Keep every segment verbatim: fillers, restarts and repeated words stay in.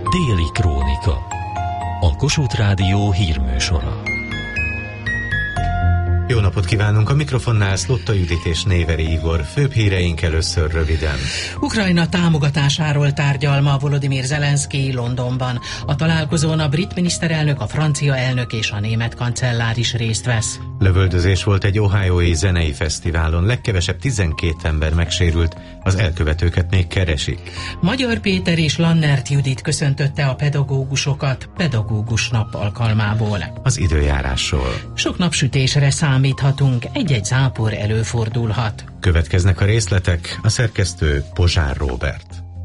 Déli Krónika. A Kossuth Rádió hírműsora. Jó napot kívánunk! A mikrofonnál Szlotta Judit és Néveri Igor. Főbb híreink először röviden. Ukrajna támogatásáról tárgyal ma Volodymyr Zelenszky Londonban. A találkozón a brit miniszterelnök, a francia elnök és a német kancellár is részt vesz. Lövöldözés volt egy ohiói zenei fesztiválon. Legkevesebb tizenkét ember megsérült, az elkövetőket még keresik. Magyar Péter és Lannert Judit köszöntötte a pedagógusokat Pedagógus Nap alkalmából. Az időjárásról. Sok napsütésre számíthatunk, egy-egy zápor előfordulhat. Következnek a részletek, a szerkesztő Pozsár Róbert.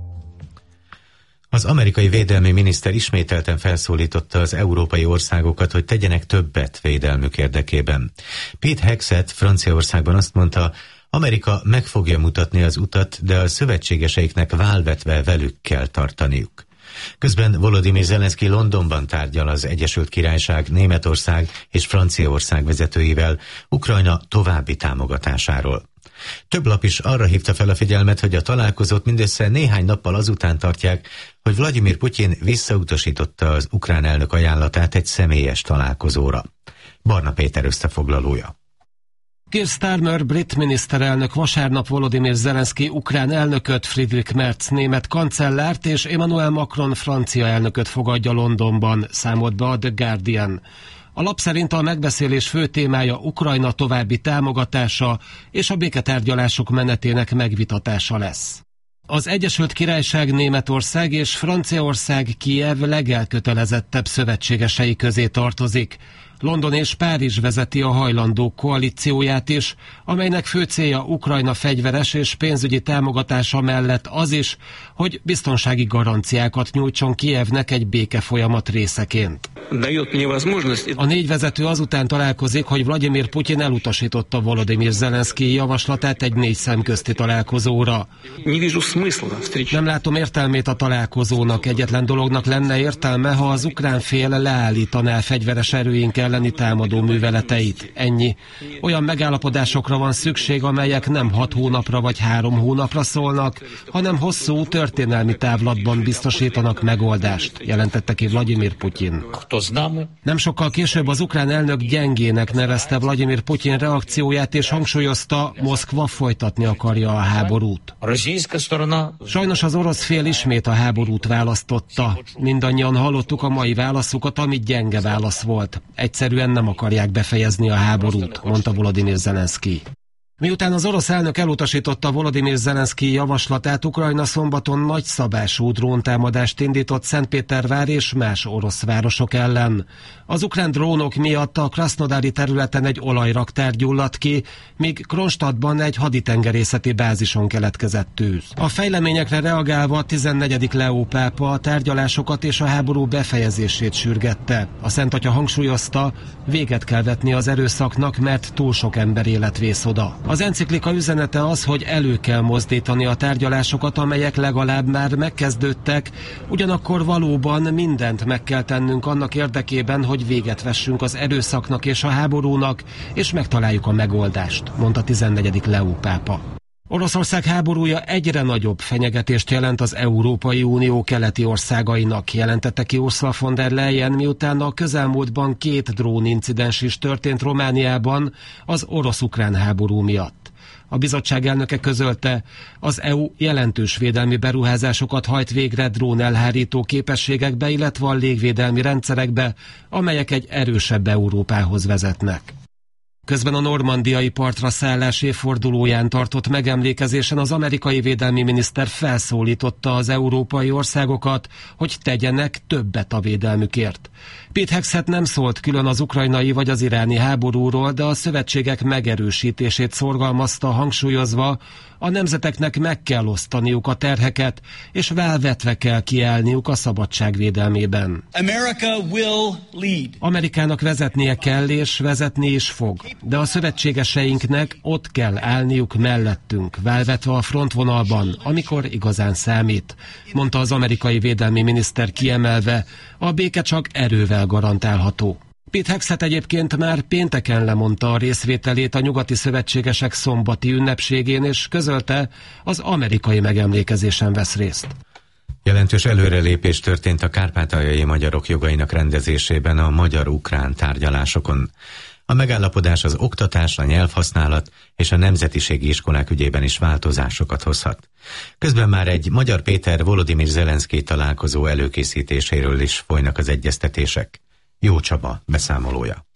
Az amerikai védelmi miniszter ismételten felszólította az európai országokat, hogy tegyenek többet védelmük érdekében. Pete Hegseth Franciaországban azt mondta, Amerika meg fogja mutatni az utat, de a szövetségeseiknek válvetve velük kell tartaniuk. Közben Volodymyr Zelenszky Londonban tárgyal az Egyesült Királyság, Németország és Franciaország vezetőivel Ukrajna további támogatásáról. Több lap is arra hívta fel a figyelmet, hogy a találkozót mindössze néhány nappal azután tartják, hogy Vladimir Putyin visszautasította az ukrán elnök ajánlatát egy személyes találkozóra. Barna Péter összefoglalója. Keir Starmer brit miniszterelnök vasárnap Volodymyr Zelenszky ukrán elnököt, Friedrich Merz német kancellárt és Emmanuel Macron francia elnököt fogadja Londonban, számolt be a The Guardian. A lap szerint a megbeszélés fő témája Ukrajna további támogatása és a béketárgyalások menetének megvitatása lesz. Az Egyesült Királyság, Németország és Franciaország Kijev legelkötelezettebb szövetségesei közé tartozik. London és Párizs vezeti a hajlandók koalícióját is, amelynek fő célja Ukrajna fegyveres és pénzügyi támogatása mellett az is, hogy biztonsági garanciákat nyújtson Kijevnek egy békefolyamat részeként. A négy vezető azután találkozik, hogy Vladimir Putyin elutasította Volodymyr Zelenszky javaslatát egy négy szemközti találkozóra. Nem látom értelmét a találkozónak, egyetlen dolognak lenne értelme, ha az ukrán fél leállítaná fegyveres erőink elleni támadó műveleteit. Ennyi. Olyan megállapodásokra van szükség, amelyek nem hat hónapra vagy három hónapra szólnak, hanem hosszú történelmi távlatban biztosítanak megoldást, jelentette ki Vladimir Putyin. Nem sokkal később az ukrán elnök gyengének nevezte Vladimir Putyin reakcióját, és hangsúlyozta, Moszkva folytatni akarja a háborút. Sajnos az orosz fél ismét a háborút választotta. Mindannyian hallottuk a mai válaszukat, ami gyenge válasz volt. Egyszerűen nem akarják befejezni a háborút, mondta Volodymyr Zelenszky. Miután az orosz elnök elutasította Volodymyr Zelenszky javaslatát, Ukrajna szombaton nagyszabású dróntámadást indított Szentpétervár és más orosz városok ellen. Az ukrán drónok miatt a krasznodári területen egy olajraktár gyulladt ki, míg Kronstadtban egy haditengerészeti bázison keletkezett tűz. A fejleményekre reagálva a tizennegyedik Leó pápa a tárgyalásokat és a háború befejezését sürgette. A Szent Atya hangsúlyozta, véget kell vetni az erőszaknak, mert túl sok ember élet vész oda. Az enciklika üzenete az, hogy elő kell mozdítani a tárgyalásokat, amelyek legalább már megkezdődtek, ugyanakkor valóban mindent meg kell tennünk annak érdekében, hogy véget vessünk az erőszaknak és a háborúnak, és megtaláljuk a megoldást, mondta tizennegyedik Leó pápa. Oroszország háborúja egyre nagyobb fenyegetést jelent az Európai Unió keleti országainak, jelentette ki Ursula von der Leyen, miután a közelmúltban két drónincidens is történt Romániában az orosz-ukrán háború miatt. A bizottság elnöke közölte, az é u jelentős védelmi beruházásokat hajt végre drónelhárító képességekbe, illetve a légvédelmi rendszerekbe, amelyek egy erősebb Európához vezetnek. Közben a normandiai partra szállás évfordulóján tartott megemlékezésen az amerikai védelmi miniszter felszólította az európai országokat, hogy tegyenek többet a védelmükért. Pete Hegseth nem szólt külön az ukrajnai vagy az iráni háborúról, de a szövetségek megerősítését szorgalmazta, hangsúlyozva, a nemzeteknek meg kell osztaniuk a terheket, és válvetve kell kiállniuk a szabadság védelmében. America will lead. Amerikának vezetnie kell, és vezetni is fog. De a szövetségeseinknek ott kell állniuk mellettünk, válvetve a frontvonalban, amikor igazán számít, mondta az amerikai védelmi miniszter kiemelve, a béke csak erővel garantálható. Pete Hegseth egyébként már pénteken lemondta a részvételét a nyugati szövetségesek szombati ünnepségén, és közölte, az amerikai megemlékezésen vesz részt. Jelentős előrelépés történt a kárpátaljai magyarok jogainak rendezésében a magyar-ukrán tárgyalásokon. A megállapodás az oktatás, a nyelvhasználat és a nemzetiségi iskolák ügyében is változásokat hozhat. Közben már egy Magyar Péter Volodimir Zelenszky találkozó előkészítéséről is folynak az egyeztetések. Jó Csaba beszámolója.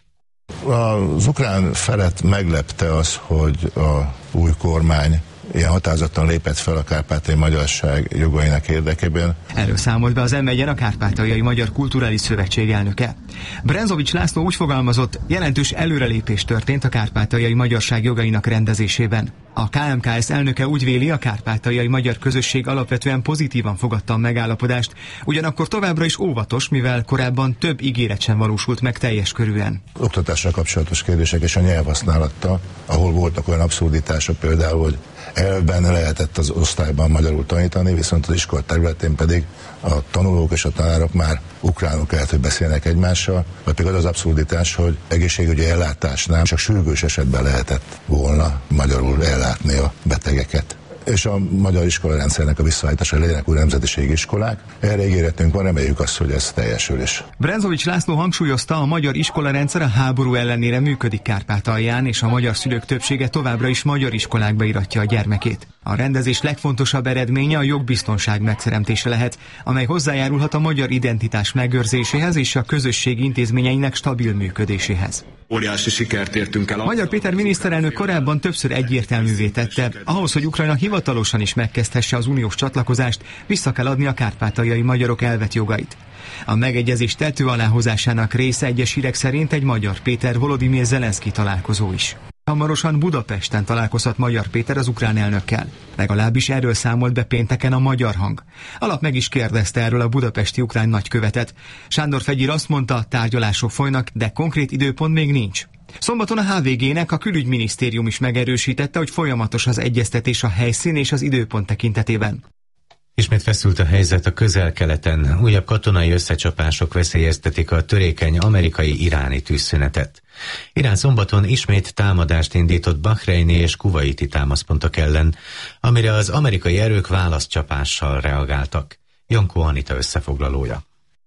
Az ukrán felet meglepte az, hogy a új kormány ilyen határozottan lépett fel a kárpátaljai magyarság jogainak érdekében. Erről számolt be az em egyen a Kárpátaljai Magyar Kulturális Szövetség elnöke. Brenzovics László úgy fogalmazott, jelentős előrelépés történt a kárpátaljai magyarság jogainak rendezésében. A ká em ká es elnöke úgy véli, a kárpátaljai magyar közösség alapvetően pozitívan fogadta a megállapodást, ugyanakkor továbbra is óvatos, mivel korábban több ígéret sem valósult meg teljes körűen. Oktatással kapcsolatos kérdések és a nyelvhasználattal, ahol voltak olyan abszurditások például, hogy elvben lehetett az osztályban magyarul tanítani, viszont az iskola területén pedig a tanulók és a tanárok már ukránul kellett, hogy beszélnek egymással, vagy pedig az az abszurditás, hogy egészségügyi ellátásnál csak sürgős esetben lehetett volna magyarul ellátni a betegeket. És a magyar iskolarendszernek a visszaállítása, legyenek új nemzetiségi iskolák. Erre ígéretünk van, reméljük azt, hogy ez teljesül is. Brenzovics László hangsúlyozta, a magyar iskolarendszer a háború ellenére működik Kárpátalján, és a magyar szülők többsége továbbra is magyar iskolákba iratja a gyermekét. A rendezés legfontosabb eredménye a jogbiztonság megteremtése lehet, amely hozzájárulhat a magyar identitás megőrzéséhez és a közösség intézményeinek stabil működéséhez. Óriási sikert értünk el. Magyar Péter miniszterelnök korábban többször egyértelművé tette, ahhoz, hogy Ukrajna hivatalosan is megkezdhesse az uniós csatlakozást, vissza kell adni a kárpátaljai magyarok elvett jogait. A megegyezés tető aláhozásának része egyes hírek szerint egy Magyar Péter Volodimir Zelenszky találkozó is. Hamarosan Budapesten találkozhat Magyar Péter az ukrán elnökkel. Legalábbis erről számolt be pénteken a Magyar Hang. Alap meg is kérdezte erről a budapesti ukrán nagykövetet. Sándor Fegyir azt mondta, tárgyalások folynak, de konkrét időpont még nincs. Szombaton a há vé gének a külügyminisztérium is megerősítette, hogy folyamatos az egyeztetés a helyszín és az időpont tekintetében. Ismét feszült a helyzet a Közel-Keleten. Újabb katonai összecsapások veszélyeztetik a törékeny amerikai-iráni tűzszünetet. Irán szombaton ismét támadást indított bahreini és kuvaiti támaszpontok ellen, amire az amerikai erők válaszcsapással reagáltak. Jankó Anita összefoglalója.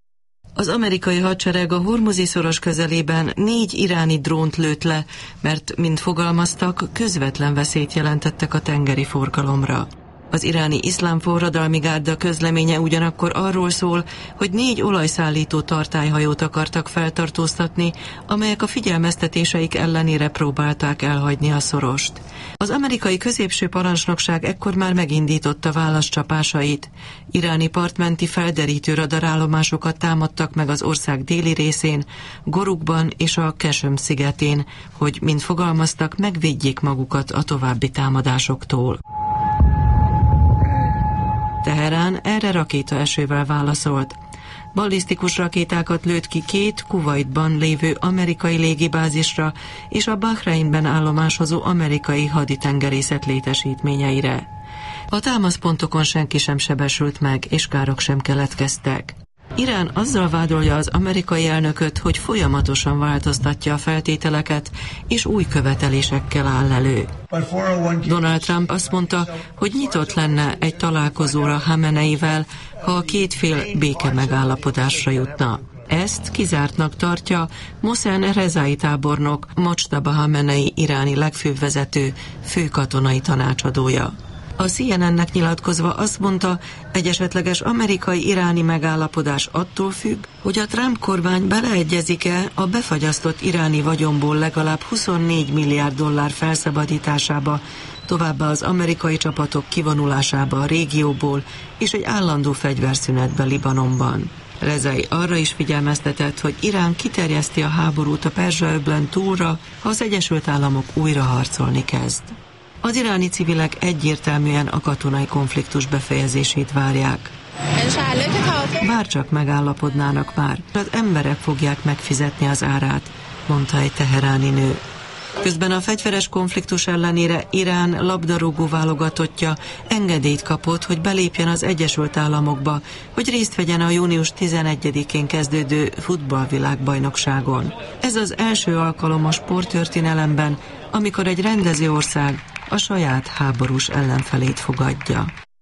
Az amerikai hadsereg a Hormuzi-szoros közelében négy iráni drónt lőtt le, mert, mint fogalmaztak, közvetlen veszélyt jelentettek a tengeri forgalomra. Az iráni iszlám forradalmi gárda közleménye ugyanakkor arról szól, hogy négy olajszállító tartályhajót akartak feltartóztatni, amelyek a figyelmeztetéseik ellenére próbálták elhagyni a szorost. Az amerikai középső parancsnokság ekkor már megindította válaszcsapásait. Iráni partmenti felderítő radarállomásokat támadtak meg az ország déli részén, Gorukban és a Kesem szigetén, hogy, mint fogalmaztak, megvédjék magukat a további támadásoktól. Teherán erre rakétaesővel válaszolt. Ballisztikus rakétákat lőtt ki két Kuwaitban lévő amerikai légibázisra és a Bahreinben állomásozó amerikai haditengerészet létesítményeire. A támaszpontokon senki sem sebesült meg, és károk sem keletkeztek. Irán azzal vádolja az amerikai elnököt, hogy folyamatosan változtatja a feltételeket, és új követelésekkel áll elő. Donald Trump azt mondta, hogy nyitott lenne egy találkozóra Hameneivel, ha a két fél béke megállapodásra jutna. Ezt kizártnak tartja Mohsen Rezai tábornok, Mojtaba Hamenei iráni legfőbb vezető, főkatonai tanácsadója. A cé en en-nek nyilatkozva azt mondta, egy esetleges amerikai-iráni megállapodás attól függ, hogy a Trump kormány beleegyezik-e a befagyasztott iráni vagyonból legalább huszonnégy milliárd dollár felszabadításába, továbbá az amerikai csapatok kivonulásába a régióból és egy állandó fegyverszünetbe Libanonban. Rezai arra is figyelmeztetett, hogy Irán kiterjeszti a háborút a Perzsa-öböl túlra, ha az Egyesült Államok újra harcolni kezd. Az iráni civilek egyértelműen a katonai konfliktus befejezését várják. Bárcsak megállapodnának már, az emberek fogják megfizetni az árát, mondta egy teheráni nő. Közben a fegyveres konfliktus ellenére Irán labdarúgó válogatottja engedélyt kapott, hogy belépjen az Egyesült Államokba, hogy részt vegyen a június tizenegyedikén kezdődő futballvilágbajnokságon. Ez az első alkalom a sporttörténelemben, amikor egy rendező ország a saját háborús ellenfelét fogadja.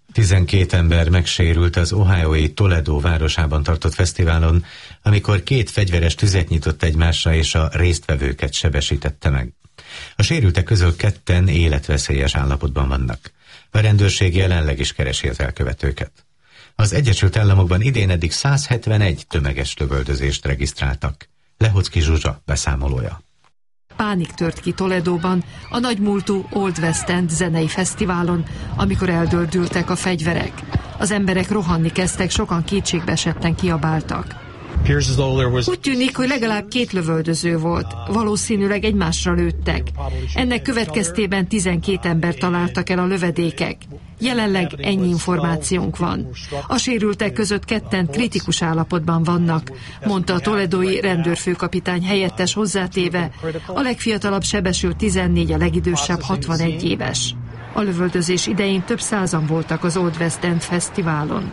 tizenkét ember megsérült az ohiói Toledo városában tartott fesztiválon, amikor két fegyveres tüzet nyitott egymásra és a résztvevőket sebesítette meg. A sérültek közül ketten életveszélyes állapotban vannak. A rendőrség jelenleg is keresi az elkövetőket. Az Egyesült Államokban idén eddig száz hetvenegy tömeges lövöldözést regisztráltak. Lehocki Zsuzsa beszámolója. Pánik tört ki Toledóban, a nagymúltú Old West End zenei fesztiválon, amikor eldördültek a fegyverek. Az emberek rohanni kezdtek, sokan kétségbeesetten kiabáltak. Úgy tűnik, hogy legalább két lövöldöző volt, valószínűleg egymásra lőttek. Ennek következtében tizenkét ember találtak el a lövedékek. Jelenleg ennyi információnk van. A sérültek között ketten kritikus állapotban vannak, mondta a toledói rendőrfőkapitány helyettes hozzátéve, a legfiatalabb sebesült tizennégy, a legidősebb hatvanegy éves. A lövöldözés idején több százan voltak az Old West End fesztiválon.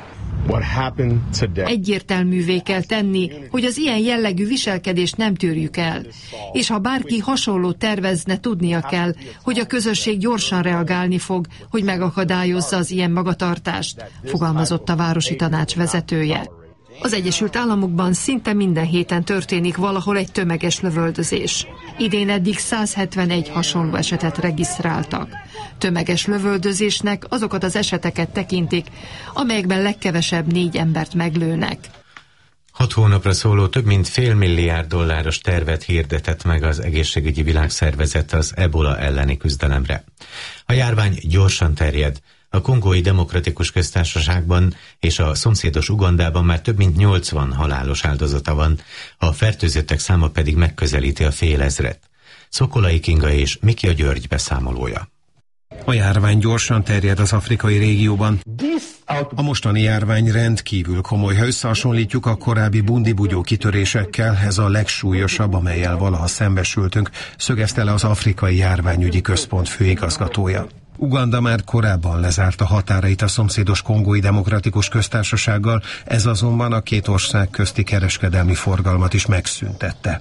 Egyértelművé kell tenni, hogy az ilyen jellegű viselkedést nem tűrjük el, és ha bárki hasonló tervezne, tudnia kell, hogy a közösség gyorsan reagálni fog, hogy megakadályozza az ilyen magatartást, fogalmazott a városi tanács vezetője. Az Egyesült Államokban szinte minden héten történik valahol egy tömeges lövöldözés. Idén eddig száz hetvenegy hasonló esetet regisztráltak. Tömeges lövöldözésnek azokat az eseteket tekintik, amelyekben legkevesebb négy embert meglőnek. Hat hónapra szóló több mint fél milliárd dolláros tervet hirdetett meg az Egészségügyi Világszervezet az ebola elleni küzdelemre. A járvány gyorsan terjed. A Kongói Demokratikus Köztársaságban és a szomszédos Ugandában már több mint nyolcvan halálos áldozata van, a fertőzöttek száma pedig megközelíti a félezret. Szokolai Kinga és Mikia György beszámolója. A járvány gyorsan terjed az afrikai régióban. A mostani járvány rendkívül komoly. Ha összehasonlítjuk a korábbi bundibugyó kitörésekkel, ez a legsúlyosabb, amellyel valaha szembesültünk, szögezte le az Afrikai Járványügyi Központ főigazgatója. Uganda már korábban lezárta határait a szomszédos Kongói Demokratikus Köztársasággal, ez azonban a két ország közti kereskedelmi forgalmat is megszüntette.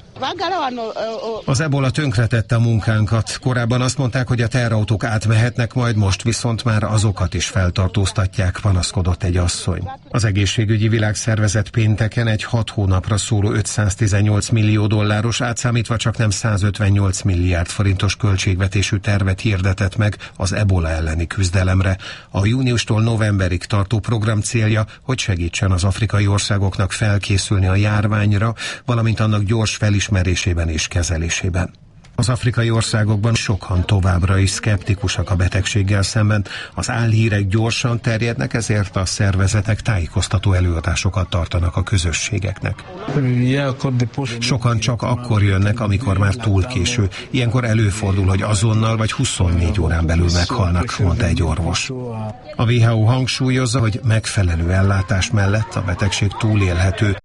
Az ebola tönkretette a munkánkat. Korábban azt mondták, hogy a teherautók átmehetnek, majd most viszont már azokat is feltartóztatják, panaszkodott egy asszony. Az Egészségügyi Világszervezet pénteken egy hat hónapra szóló ötszáztizennyolc millió dolláros, átszámítva csak nem százötvennyolc milliárd forintos költségvetésű tervet hirdetett meg az ebola elleni küzdelemre. A júniustól novemberig tartó program célja, hogy segítsen az afrikai országoknak felkészülni a járványra, valamint annak gyors felismerésében és kezelésében. Az afrikai országokban sokan továbbra is szkeptikusak a betegséggel szemben. Az álhírek gyorsan terjednek, ezért a szervezetek tájékoztató előadásokat tartanak a közösségeknek. Sokan csak akkor jönnek, amikor már túl késő. Ilyenkor előfordul, hogy azonnal vagy huszonnégy órán belül meghalnak, mondta egy orvos. A dupla vé há o hangsúlyozza, hogy megfelelő ellátás mellett a betegség túlélhető.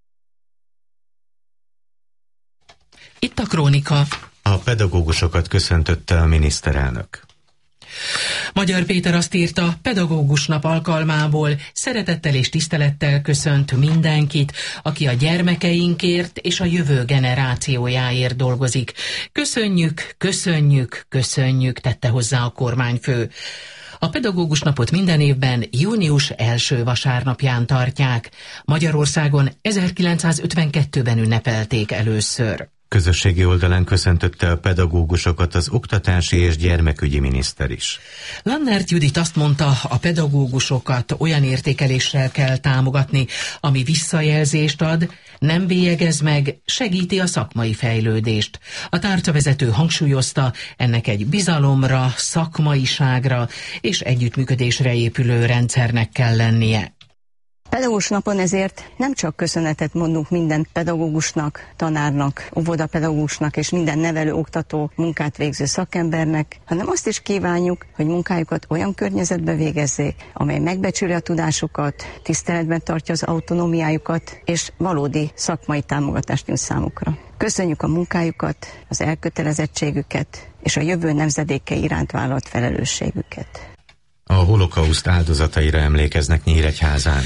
Itt a Krónika. A pedagógusokat köszöntötte a miniszterelnök. Magyar Péter azt írta, pedagógus nap alkalmából szeretettel és tisztelettel köszönt mindenkit, aki a gyermekeinkért és a jövő generációjáért dolgozik. Köszönjük, köszönjük, köszönjük, tette hozzá a kormányfő. A pedagógus napot minden évben június első vasárnapján tartják. Magyarországon ezerkilencszázötvenkettőben ünnepelték először. Közösségi oldalán köszöntötte a pedagógusokat az oktatási és gyermekügyi miniszter is. Lannert Judit azt mondta, a pedagógusokat olyan értékeléssel kell támogatni, ami visszajelzést ad, nem bélyegez meg, segíti a szakmai fejlődést. A tárcavezető hangsúlyozta, ennek egy bizalomra, szakmaiságra és együttműködésre épülő rendszernek kell lennie. Pedagógus napon ezért nem csak köszönetet mondunk minden pedagógusnak, tanárnak, óvodapedagógusnak és minden nevelő, oktató, munkát végző szakembernek, hanem azt is kívánjuk, hogy munkájukat olyan környezetbe végezzék, amely megbecsüli a tudásukat, tiszteletben tartja az autonómiájukat és valódi szakmai támogatást nyújt számukra. Köszönjük a munkájukat, az elkötelezettségüket és a jövő nemzedékei iránt vállalt felelősségüket. A holokauszt áldozataira emlékeznek Nyíregyházán.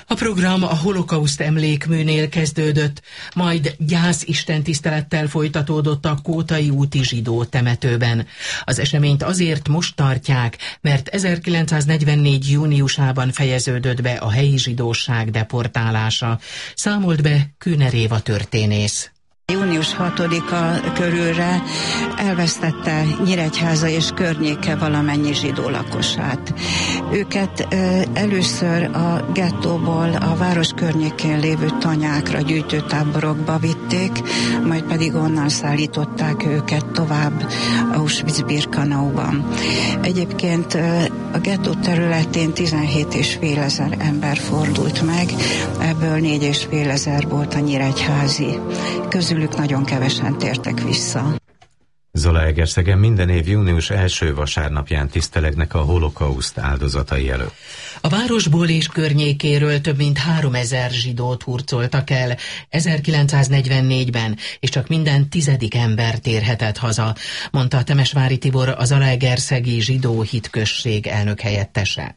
A program a holokauszt emlékműnél kezdődött, majd gyász istentisztelettel folytatódott a Kótai úti zsidó temetőben. Az eseményt azért most tartják, mert ezerkilencszáznegyvennégy júniusában fejeződött be a helyi zsidóság deportálása, számolt be Kühner Éva történész. június hatodika körülre elvesztette Nyíregyháza és környéke valamennyi zsidó lakosát. Őket ö, először a gettóból a város környékén lévő tanyákra, gyűjtőtáborokba vitték, majd pedig onnan szállították őket tovább Auschwitz-Birkenauban. Egyébként ö, a gettó területén tizenhét és fél ezer ember fordult meg, ebből négy és fél ezer volt a nyíregyházi. Közülük nagyon kevesen tértek vissza. Zalaegerszegen minden év június első vasárnapján tisztelegnek a holokauszt áldozatai előtt. A városból és környékéről több mint háromezer zsidót hurcoltak el ezerkilencszáznegyvennégyben, és csak minden tizedik ember térhetett haza, mondta Temesvári Tibor, a Zalaegerszegi Zsidó Hitközség elnök helyettese.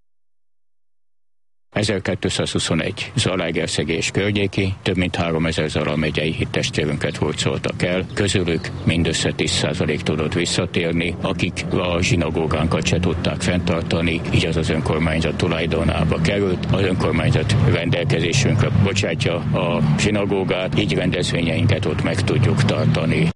ezerkétszázhuszonegy Zalaegerszegi és környéki több mint háromezer Zala megyei hittestvérünket hurcoltak el, közülük mindössze tíz százalék tudott visszatérni, akik a zsinagógánkat se tudták fenntartani, így az az önkormányzat tulajdonába került. Az önkormányzat rendelkezésünkre bocsátja a zsinagógát, így rendezvényeinket ott meg tudjuk tartani.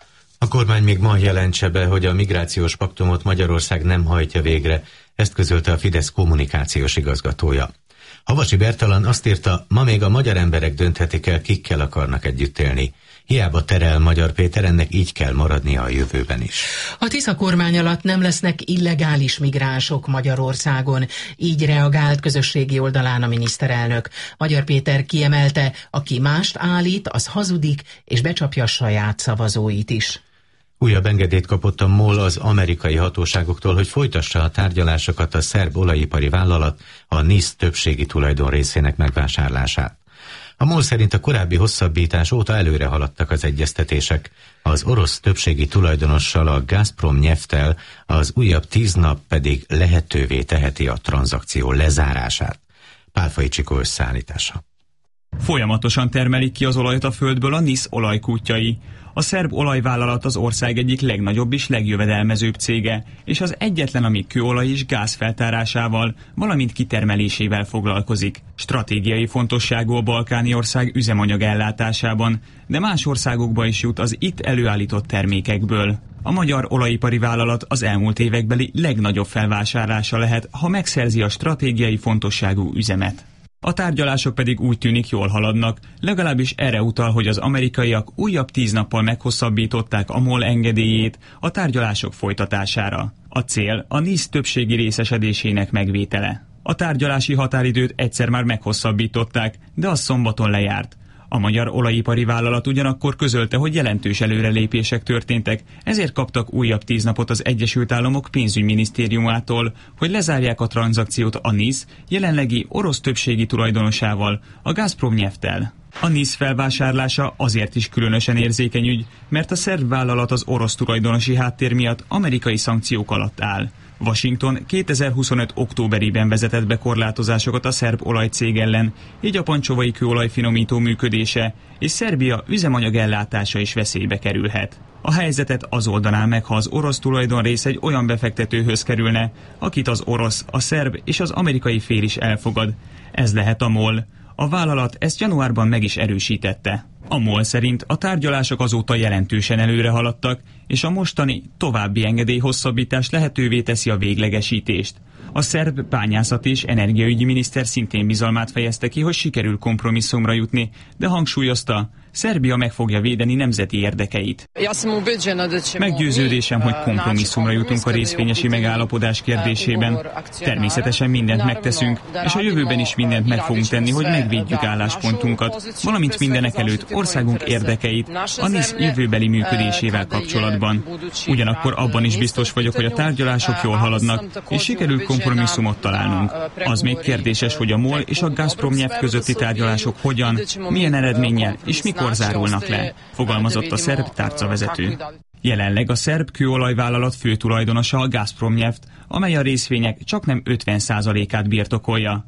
A kormány még ma jelentse be, hogy a migrációs paktumot Magyarország nem hajtja végre, ezt közölte a Fidesz kommunikációs igazgatója. Havasi Bertalan azt írta, ma még a magyar emberek dönthetik el, kikkel akarnak együtt élni. Hiába terel Magyar Péter, ennek így kell maradnia a jövőben is. A Tisza kormány alatt nem lesznek illegális migránsok Magyarországon, így reagált közösségi oldalán a miniszterelnök. Magyar Péter kiemelte, aki mást állít, az hazudik, és becsapja a saját szavazóit is. Újabb engedélyt kapott a MOL az amerikai hatóságoktól, hogy folytassa a tárgyalásokat a szerb olajipari vállalat a NISZ többségi tulajdon részének megvásárlását. A MOL szerint a korábbi hosszabbítás óta előre haladtak az egyeztetések. Az orosz többségi tulajdonossal, a Gazprom Nyefttel az újabb tíz nap pedig lehetővé teheti a tranzakció lezárását. Pálfai Csikó összeállítása. Folyamatosan termelik ki az olajat a földből a NISZ olajkútjai. A szerb olajvállalat az ország egyik legnagyobb és legjövedelmezőbb cége, és az egyetlen, ami kőolaj és gáz feltárásával, valamint kitermelésével foglalkozik. Stratégiai fontosságú a balkáni ország üzemanyag ellátásában, de más országokba is jut az itt előállított termékekből. A magyar olajipari vállalat az elmúlt évekbeli legnagyobb felvásárlása lehet, ha megszerzi a stratégiai fontosságú üzemet. A tárgyalások pedig úgy tűnik jól haladnak, legalábbis erre utal, hogy az amerikaiak újabb tíz nappal meghosszabbították a MOL engedélyét a tárgyalások folytatására. A cél a NISZ többségi részesedésének megvétele. A tárgyalási határidőt egyszer már meghosszabbították, de az szombaton lejárt. A magyar olajipari vállalat ugyanakkor közölte, hogy jelentős előrelépések történtek, ezért kaptak újabb tíz napot az Egyesült Államok pénzügyminisztériumától, hogy lezárják a tranzakciót a NISZ jelenlegi orosz többségi tulajdonosával, a Gazprom Nyefttel. A NISZ felvásárlása azért is különösen érzékeny ügy, mert a szerb vállalat az orosz tulajdonosi háttér miatt amerikai szankciók alatt áll. Washington kétezer-huszonöt októberében vezetett be korlátozásokat a szerb olajcég ellen, így a pancsovai kőolaj finomító működése és Szerbia üzemanyag ellátása is veszélybe kerülhet. A helyzetet az oldaná meg, ha az orosz tulajdonrész egy olyan befektetőhöz kerülne, akit az orosz, a szerb és az amerikai fél is elfogad. Ez lehet a MOL. A vállalat ezt januárban meg is erősítette. A MOL szerint a tárgyalások azóta jelentősen előre haladtak, és a mostani további engedélyhosszabbítás lehetővé teszi a véglegesítést. A szerb bányászati és energiaügyi miniszter szintén bizalmát fejezte ki, hogy sikerül kompromisszumra jutni, de hangsúlyozta, Szerbia meg fogja védeni nemzeti érdekeit. Meggyőződésem, hogy kompromisszumra jutunk a részvényesi megállapodás kérdésében. Természetesen mindent megteszünk, és a jövőben is mindent meg fogunk tenni, hogy megvédjük álláspontunkat, valamint mindenek előtt országunk érdekeit a NISZ jövőbeli működésével kapcsolatban. Ugyanakkor abban is biztos vagyok, hogy a tárgyalások jól haladnak, és sikerül kompromisszumot találnunk. Az még kérdéses, hogy a MOL és a Gazprom Neft közötti tárgyalások hogyan, milyen eredménnyel és mikor zárulnak le, fogalmazott a szerb tárcavezető. Jelenleg a szerb kőolajvállalat fő tulajdonosa a Gazprom Neft, amely a részvények csaknem ötven százalékát birtokolja.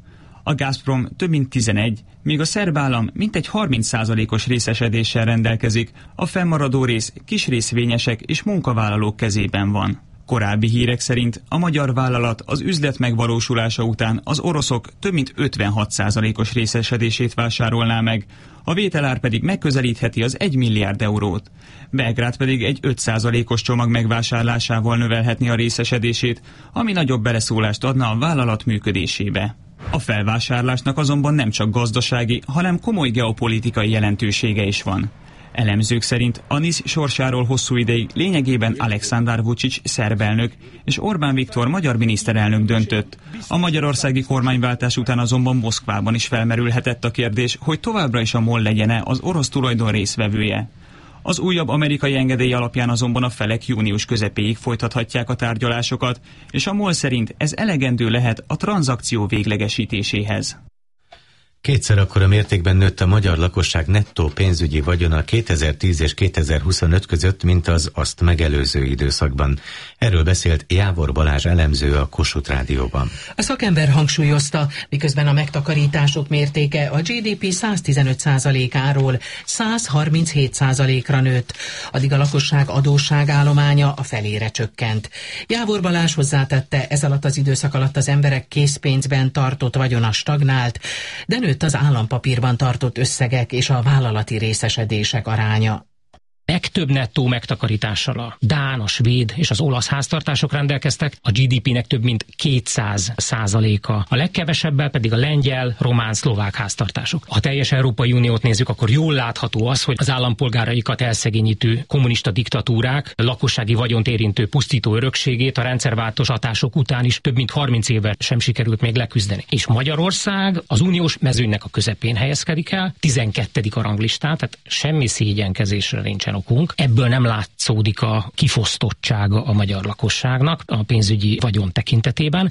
a Gazprom több mint tizenegy, míg a szerb állam mintegy harminc százalékos részesedéssel rendelkezik, a fennmaradó rész kis részvényesek és munkavállalók kezében van. Korábbi hírek szerint a magyar vállalat az üzlet megvalósulása után az oroszok több mint ötvenhat százalékos részesedését vásárolná meg, a vételár pedig megközelítheti az egy milliárd eurót. Belgrád pedig egy öt százalékos csomag megvásárlásával növelhetné a részesedését, ami nagyobb beleszólást adna a vállalat működésébe. A felvásárlásnak azonban nem csak gazdasági, hanem komoly geopolitikai jelentősége is van. Elemzők szerint a NISZ sorsáról hosszú ideig lényegében Aleksandar Vučić szerb elnök és Orbán Viktor magyar miniszterelnök döntött. A magyarországi kormányváltás után azonban Moszkvában is felmerülhetett a kérdés, hogy továbbra is a MOL legyen-e az orosz tulajdon részvevője. Az újabb amerikai engedély alapján azonban a felek június közepéig folytathatják a tárgyalásokat, és a MOL szerint ez elegendő lehet a tranzakció véglegesítéséhez. Kétszer akkora mértékben nőtt a magyar lakosság nettó pénzügyi vagyona kétezer-tíz és kétezer-huszonöt között, mint az azt megelőző időszakban. Erről beszélt Jávor Balázs elemző a Kossuth Rádióban. A szakember hangsúlyozta, miközben a megtakarítások mértéke a gé dé pé száztizenöt százalékáról százharminchét százalékra nőtt, addig a lakosság adósságállománya a felére csökkent. Jávor Balázs hozzátette, ez alatt az időszak alatt az emberek készpénzben tartott vagyona stagnált, de nőtt az állampapírban tartott összegek és a vállalati részesedések aránya. Legtöbb nettó megtakarítással a dán, a svéd és az olasz háztartások rendelkeztek, a gé dé pének több mint kétszáz százaléka, a legkevesebbel pedig a lengyel, román, szlovák háztartások. Ha teljes Európai Uniót nézzük, akkor jól látható az, hogy az állampolgáraikat elszegényítő kommunista diktatúrák lakossági vagyont érintő pusztító örökségét a rendszerváltós hatások után is több mint harminc évvel sem sikerült még leküzdeni. És Magyarország az uniós mezőnynek a közepén helyezkedik el, tizenkettedik a ranglistán, tehát semmi szégyenkezésre nincsen okunk. Ebből nem látszódik a kifosztottsága a magyar lakosságnak a pénzügyi vagyon tekintetében.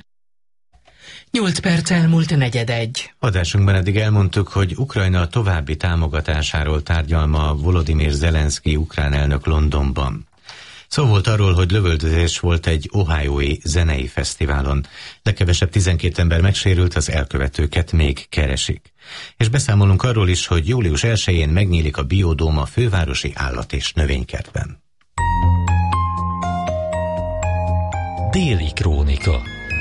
Nyolc perc elmúlt negyedegy. Adásunkban eddig elmondtuk, hogy Ukrajna további támogatásáról tárgyal ma Volodymyr Zelenszky ukrán elnök Londonban. Szó volt arról, hogy lövöldözés volt egy ohiói zenei fesztiválon. Legkevesebb tizenkét ember megsérült, az elkövetőket még keresik. És beszámolunk arról is, hogy július elsején megnyílik a Biodóm a fővárosi állat- és növénykertben. Déli krónika.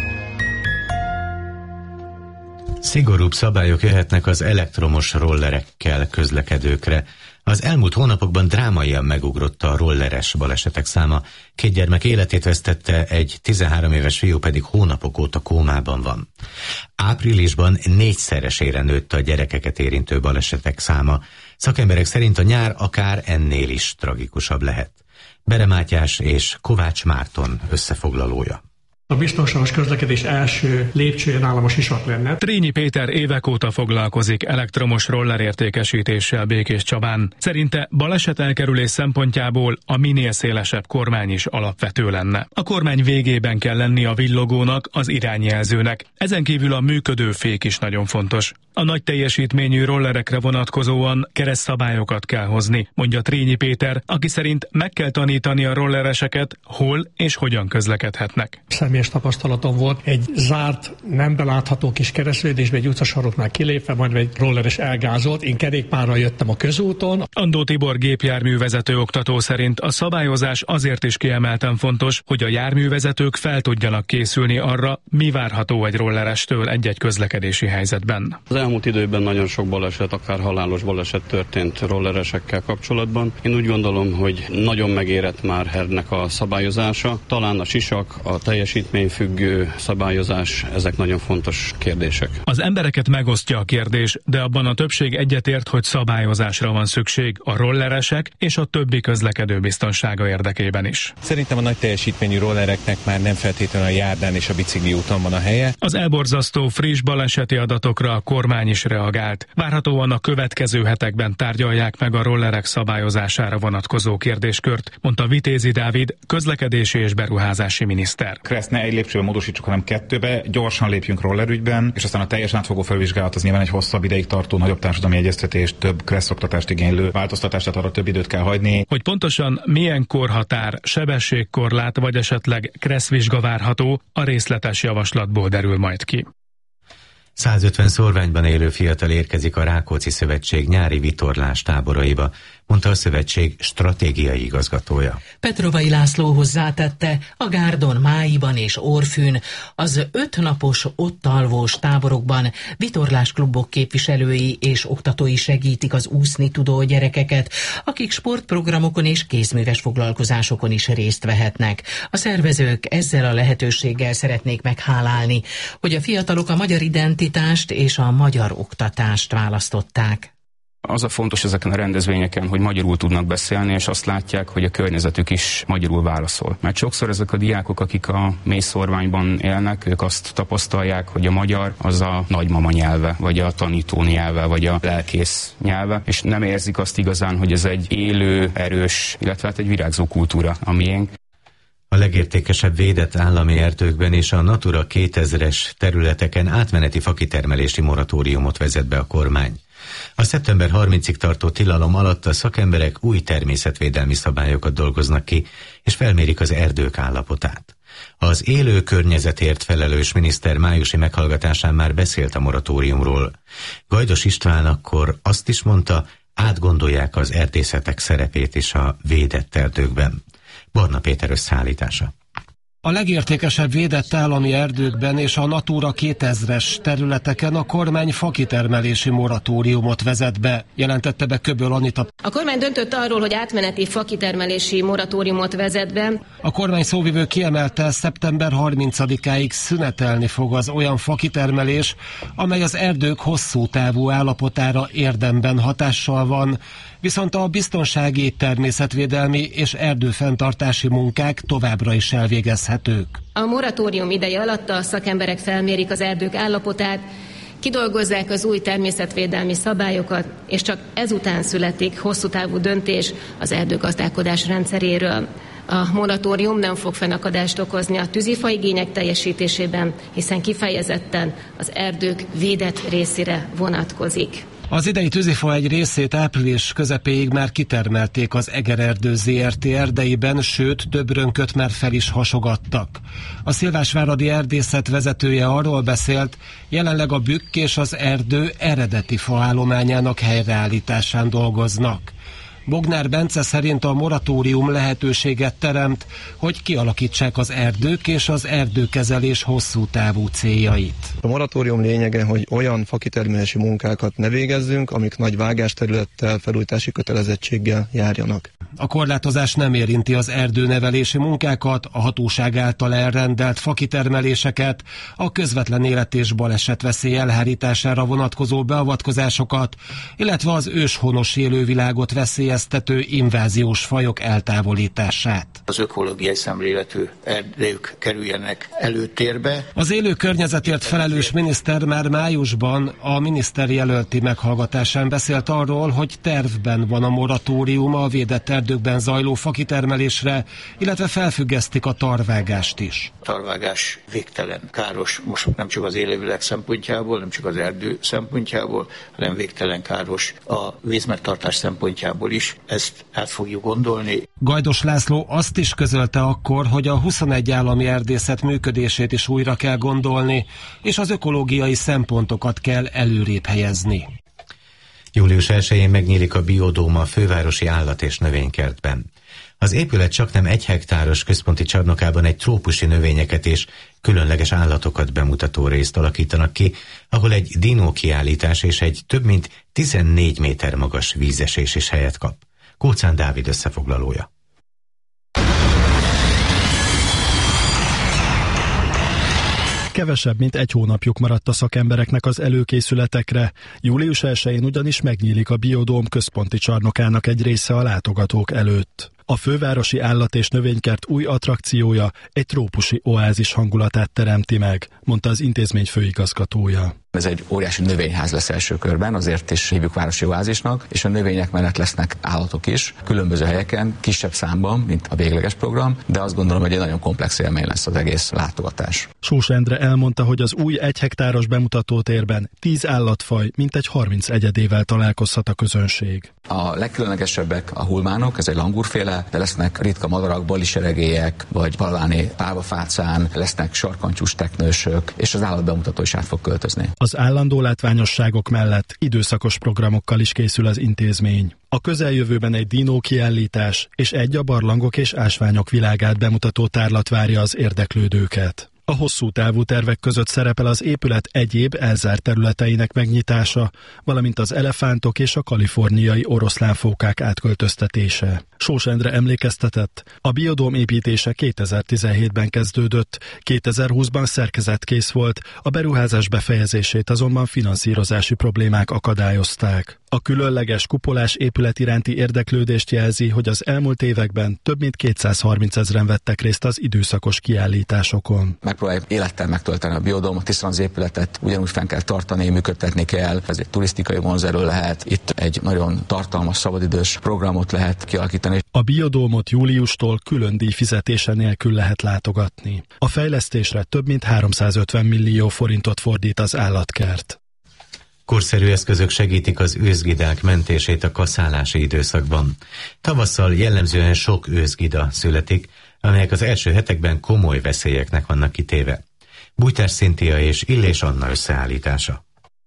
Szigorúbb szabályok jöhetnek az elektromos rollerekkel közlekedőkre. Az elmúlt hónapokban drámaian megugrott a rolleres balesetek száma. Két gyermek életét vesztette, egy tizenhárom éves fiú pedig hónapok óta kómában van. Áprilisban négyszeresére nőtt a gyerekeket érintő balesetek száma. Szakemberek szerint a nyár akár ennél is tragikusabb lehet. Bere Mátyás és Kovács Márton összefoglalója. A biztonságos közlekedés első lépcsője nálam a sisak lenne. Trényi Péter évek óta foglalkozik elektromos roller értékesítéssel Békéscsabán. Szerinte balesetelkerülés szempontjából a minél szélesebb kormány is alapvető lenne. A kormány végében kell lenni a villogónak, az irányjelzőnek. Ezen kívül a működő fék is nagyon fontos. A nagy teljesítményű rollerekre vonatkozóan keresztszabályokat kell hozni, mondja Trényi Péter, aki szerint meg kell tanítani a rollereseket, hol és hogyan közlekedhetnek. Személyes tapasztalatom volt, egy zárt, nem belátható kis keresztülésbe egy utcasaroknál kilépve, majd egy rolleres elgázolt, én kerékpárral jöttem a közúton. Andó Tibor gépjárművezető oktató szerint a szabályozás azért is kiemelten fontos, hogy a járművezetők fel tudjanak készülni arra, mi várható egy rollerestől egy-egy közlekedési helyzetben. Az elmúlt időben nagyon sok baleset, akár halálos baleset történt rolleresekkel kapcsolatban. Én úgy gondolom, hogy nagyon megérett már ennek a szabályozása. Talán a sisak, a teljesítményfüggő szabályozás, ezek nagyon fontos kérdések. Az embereket megosztja a kérdés, de abban a többség egyetért, hogy szabályozásra van szükség a rolleresek és a többi közlekedő biztonsága érdekében is. Szerintem a nagy teljesítményű rollereknek már nem feltétlenül a járdán és a bicikli úton van a helye. Az elborzasztó friss baleseti adatokra a kormány is reagált. Várhatóan a következő hetekben tárgyalják meg a rollerek szabályozására vonatkozó kérdéskört, mondta Vitézi Dávid, közlekedési és beruházási miniszter. Ezt ne egy lépcsőben módosítsuk, hanem kettőbe, gyorsan lépjünk rollerügyben, és aztán a teljes átfogó felvizsgálat az nyilván egy hosszabb ideig tartó, nagyobb társadalmi egyeztetés, több kresszoktatást igénylő változtatást, tehát arra több időt kell hagyni. Hogy pontosan milyen korhatár, sebességkorlát vagy esetleg kresszvizsga várható, a részletes javaslatból derül majd ki. százötven szorványban élő fiatal érkezik a Rákóczi Szövetség nyári vitorlás táboraiba, mondta a szövetség stratégiai igazgatója. Petrovai László hozzátette, a Gárdon, Máiban és Orfűn az ötnapos ott alvós táborokban vitorlásklubok képviselői és oktatói segítik az úszni tudó gyerekeket, akik sportprogramokon és kézműves foglalkozásokon is részt vehetnek. A szervezők ezzel a lehetőséggel szeretnék meghálálni, hogy a fiatalok a magyar identitást és a magyar oktatást választották. Az a fontos ezeken a rendezvényeken, hogy magyarul tudnak beszélni, és azt látják, hogy a környezetük is magyarul válaszol. Mert sokszor ezek a diákok, akik a mélyszorványban élnek, ők azt tapasztalják, hogy a magyar az a nagymama nyelve, vagy a tanító nyelve, vagy a lelkész nyelve, és nem érzik azt igazán, hogy ez egy élő, erős, illetve hát egy virágzó kultúra, a miénk. A legértékesebb védett állami erdőkben és a Natura kétezres területeken átmeneti fakitermelési moratóriumot vezet be a kormány. A szeptember harmincadikáig tartó tilalom alatt a szakemberek új természetvédelmi szabályokat dolgoznak ki, és felmérik az erdők állapotát. Az élő környezetért felelős miniszter májusi meghallgatásán már beszélt a moratóriumról. Gajdos István akkor azt is mondta, átgondolják az erdészetek szerepét is a védett erdőkben. Barna Péter összeállítása. A legértékesebb védett állami erdőkben és a Natura kétezres területeken a kormány fakitermelési moratóriumot vezet be, jelentette be Köböl Anita. A kormány döntött arról, hogy átmeneti fakitermelési moratóriumot vezet be. A kormány szóvivő kiemelte, szeptember harmincadikáig szünetelni fog az olyan fakitermelés, amely az erdők hosszú távú állapotára érdemben hatással van, viszont a biztonsági, természetvédelmi és erdőfenntartási munkák továbbra is elvégezhetők. A moratórium ideje alatt a szakemberek felmérik az erdők állapotát, kidolgozzák az új természetvédelmi szabályokat, és csak ezután születik hosszú távú döntés az erdőgazdálkodás rendszeréről. A moratórium nem fog fennakadást okozni a tűzifa igények teljesítésében, hiszen kifejezetten az erdők védett részére vonatkozik. Az idei tűzifa egy részét április közepéig már kitermelték az Egererdő zé er té erdeiben, sőt több rönköt már fel is hasogattak. A szilvásváradi erdészet vezetője arról beszélt, jelenleg a bükk és az erdő eredeti faállományának helyreállításán dolgoznak. Bognár Bence szerint a moratórium lehetőséget teremt, hogy kialakítsák az erdők és az erdőkezelés hosszú távú céljait. A moratórium lényege, hogy olyan fakitermelési munkákat ne végezzünk, amik nagy vágásterülettel, felújítási kötelezettséggel járjanak. A korlátozás nem érinti az erdőnevelési munkákat, a hatóság által elrendelt fakitermeléseket, a közvetlen élet és balesetveszély elhárítására vonatkozó beavatkozásokat, illetve az őshonos élővilágot veszélyeztető inváziós fajok eltávolítását. Az ökológiai szemléletű erdők kerüljenek előtérbe. Az élő környezetért felelős miniszter már májusban a miniszter jelölti meghallgatásán beszélt arról, hogy tervben van a moratórium a védett erdőkben zajló fakitermelésre, illetve felfüggesztik a tarvágást is. A tarvágás végtelen káros, most nem csak az élővilág szempontjából, nem csak az erdő szempontjából, hanem végtelen káros a vízmegtartás szempontjából is. Ezt át fogjuk gondolni. Gajdos László azt is közölte akkor, hogy a huszonegy állami erdészet működését is újra kell gondolni, és az ökológiai szempontokat kell előrébb helyezni. július elsején megnyílik a Biodóma a fővárosi állat- és növénykertben. Az épület csaknem egy hektáros központi csarnokában egy trópusi növényeket és különleges állatokat bemutató részt alakítanak ki, ahol egy dinó kiállítás és egy több mint tizennégy méter magas vízesés is helyet kap. Kóczán Dávid összefoglalója. Kevesebb, mint egy hónapjuk maradt a szakembereknek az előkészületekre. július elsején ugyanis megnyílik a Biodóm központi csarnokának egy része a látogatók előtt. A fővárosi állat- és növénykert új attrakciója egy trópusi oázis hangulatát teremti meg, mondta az intézmény főigazgatója. Ez egy óriási növényház lesz első körben, azért is hívjuk városi oázisnak, és a növények mellett lesznek állatok is, különböző helyeken, kisebb számban, mint a végleges program, de azt gondolom, hogy egy nagyon komplex élmény lesz az egész látogatás. Sós Endre elmondta, hogy az új egy hektáros bemutatótérben tíz állatfaj mintegy harminc egyedével találkozhat a közönség. A legkülönlegesebbek a hulmánok, ez egy langurféle, de lesznek ritka madarak, baliseregélyek, vagy palváni pálvafácán, lesznek sarkantyús teknősök, és az állatbemutató is át fog költözni. Az állandó látványosságok mellett időszakos programokkal is készül az intézmény. A közeljövőben egy dinó kiállítás és egy a barlangok és ásványok világát bemutató tárlat várja az érdeklődőket. A hosszú távú tervek között szerepel az épület egyéb elzárt területeinek megnyitása, valamint az elefántok és a kaliforniai oroszlánfókák átköltöztetése. Sós Endre emlékeztetett, a biodóm építése kétezer-tizenhétben kezdődött, kétezer-húszban szerkezetkész volt, a beruházás befejezését azonban finanszírozási problémák akadályozták. A különleges kupolás épület iránti érdeklődést jelzi, hogy az elmúlt években több mint kétszázharminc ezren vettek részt az időszakos kiállításokon. Megpróbáljuk élettel megtölteni a biodómot, hiszen az épületet ugyanúgy fenn kell tartani, működtetni kell. Ez egy turisztikai vonzerő lehet, itt egy nagyon tartalmas szabadidős programot lehet kialakítani. A biodómot júliustól külön díjfizetése nélkül lehet látogatni. A fejlesztésre több mint háromszázötven millió forintot fordít az állatkert. Korszerű eszközök segítik az őszgidák mentését a kaszálási időszakban. Tavasszal jellemzően sok őszgida születik, amelyek az első hetekben komoly veszélyeknek vannak kitéve. Bújtás Szintia és Illés Anna összeállítása.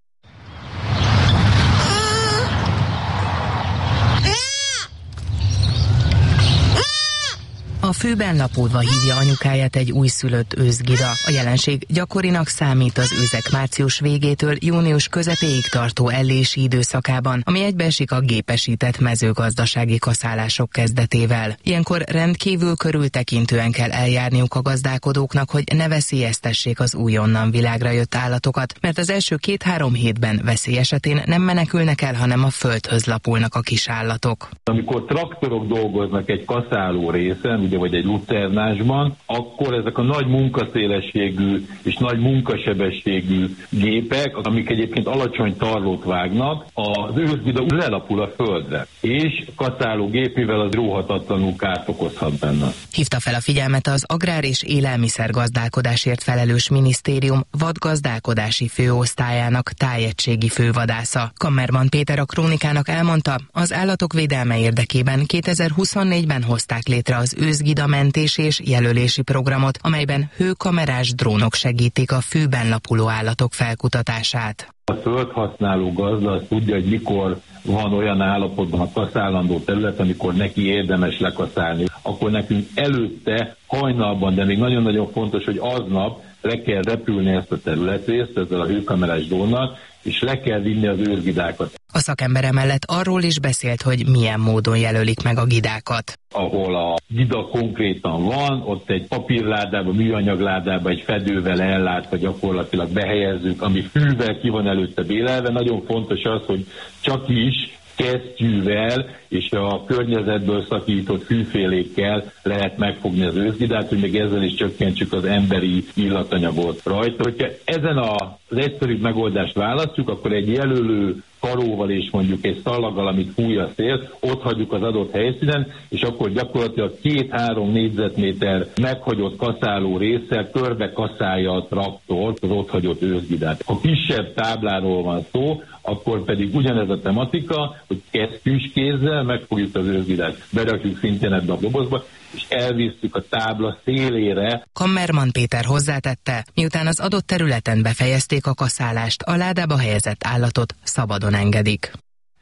A főben lapódva hívja anyukáját egy újszülött őszgida. A jelenség gyakorinak számít az őzek március végétől június közepéig tartó ellési időszakában, ami egybeesik a gépesített mezőgazdasági kaszálások kezdetével. Ilyenkor rendkívül körültekintően kell eljárniuk a gazdálkodóknak, hogy ne veszélyeztessék az újonnan világra jött állatokat, mert az első két-három hétben veszély esetén nem menekülnek el, hanem a földhöz lapulnak a kis állatok. Amikor traktorok dolgoznak egy kaszáló részen, ugye, vagy egy lucernásban, akkor ezek a nagy munkaszélességű és nagy munkasebességű gépek, amik egyébként alacsony tarlót vágnak, az őszgida lelapul a földre, és kaszáló gépével az róhatatlanul kárt okozhat benne. Hívta fel a figyelmet az Agrár- és Élelmiszergazdálkodásért felelős minisztérium vadgazdálkodási főosztályának tájegységi fővadásza. Kammerman Péter a Krónikának elmondta, az állatok védelme érdekében kétezer-huszonnégyben hozták létre az őszgida mentés és jelölési programot, amelyben hőkamerás drónok segítik a fűben lapuló állatok felkutatását. A földhasználó gazda az tudja, hogy mikor van olyan állapotban a kaszálandó terület, amikor neki érdemes lekaszálni. Akkor nekünk előtte, hajnalban, de még nagyon-nagyon fontos, hogy aznap le kell repülni ezt a területrészt ezzel a hőkamerás drónnal, és le kell vinni az őrgidákat. A szakember emellett arról is beszélt, hogy milyen módon jelölik meg a gidákat. Ahol a gida konkrétan van, ott egy papírládába, műanyagládába, egy fedővel ellátva gyakorlatilag behelyezzük, ami fűvel ki van előtte bélelve. Nagyon fontos az, hogy csak is kesztyűvel és a környezetből szakított fűfélékkel lehet megfogni az őszgidát, hogy még ezzel is csökkentsük az emberi illatanyagot rajta. Hogyha ezen az egyszerűbb megoldást választjuk, akkor egy jelölő karóval és mondjuk egy szalaggal, amit fúj a szél, ott hagyjuk az adott helyszínen, és akkor gyakorlatilag két-három négyzetméter meghagyott kaszáló résszel körbe kaszálja a traktort, az ott hagyott őszgidát. Ha kisebb tábláról van szó, akkor pedig ugyanez a tematika, hogy kesztyűs kézzel megfogjuk az őszgidát, berakjuk szintén ebbe a dobozba, és elvisztük a tábla szélére. Kammerman Péter hozzátette, miután az adott területen befejezték a kaszálást, a ládába helyezett állatot szabadon engedik.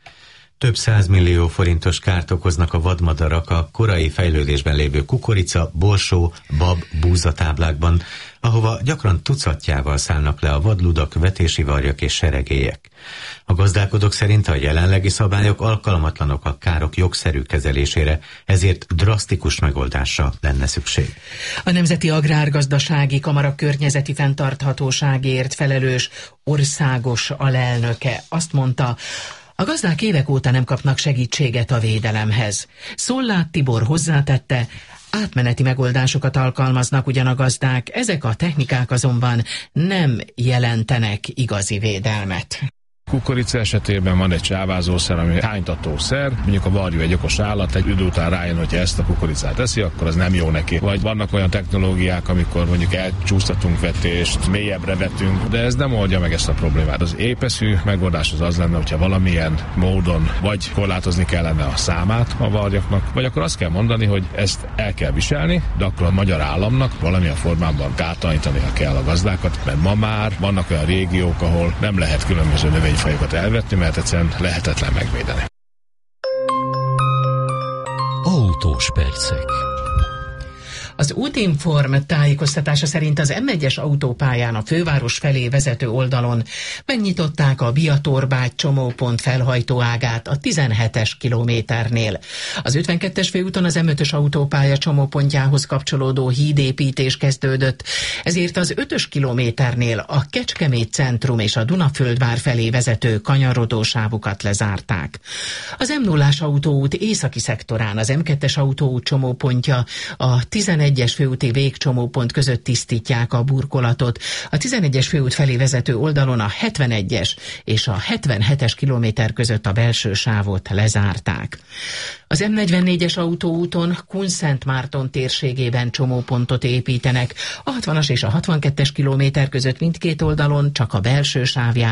Több százmillió forintos kárt okoznak a vadmadarak a korai fejlődésben lévő kukorica, borsó, bab, búzatáblákban, ahova gyakran tucatjával szállnak le a vadludak, vetési varjak és seregélyek. A gazdálkodók szerint a jelenlegi szabályok alkalmatlanok a károk jogszerű kezelésére, ezért drasztikus megoldásra lenne szükség. A Nemzeti Agrárgazdasági Kamara környezeti fenntarthatóságért felelős országos alelnöke azt mondta, a gazdák évek óta nem kapnak segítséget a védelemhez. Szollát Tibor hozzátette, átmeneti megoldásokat alkalmaznak ugyan a gazdák, ezek a technikák azonban nem jelentenek igazi védelmet. Kukorica esetében van egy csávázószer, ami hánytatószer, mondjuk a varjú egy okos állat, egy idő után rájön, hogyha ezt a kukoricát eszi, akkor az nem jó neki. Vagy vannak olyan technológiák, amikor mondjuk elcsúsztatunk vetést, mélyebbre vetünk, de ez nem oldja meg ezt a problémát. Az épeszű megoldás az az lenne, hogyha valamilyen módon vagy korlátozni kellene a számát a varjaknak, vagy akkor azt kell mondani, hogy ezt el kell viselni, de akkor a magyar államnak valamilyen formában kártalanítania kell a gazdákat, mert ma már vannak olyan régiók, ahol nem lehet különböző növényfajokat elvetni, mert egyszerűen lehetetlen megvédeni. Autós percek. Az Útinform tájékoztatása szerint az em egyes autópályán a főváros felé vezető oldalon megnyitották a Biatorbágy csomópont felhajtóágát a tizenhetes kilométernél. Az ötvenkettes főúton az em ötös autópálya csomópontjához kapcsolódó hídépítés kezdődött, ezért az ötös kilométernél a Kecskemét centrum és a Dunaföldvár felé vezető kanyarodó sávokat lezárták. Az em nullás autóút északi szektorán az em kettes autóút csomópontja a tizenegyes főúti végcsomópont között tisztítják a burkolatot. A tizenegyes főút felé vezető oldalon a hetvenegyes és a hetvenhetes kilométer között a belső sávot lezárták. Az em negyvennégyes autóúton Kunszentmárton térségében csomópontot építenek. A hatvanas és a hatvankettes kilométer között mindkét oldalon csak a belső sávján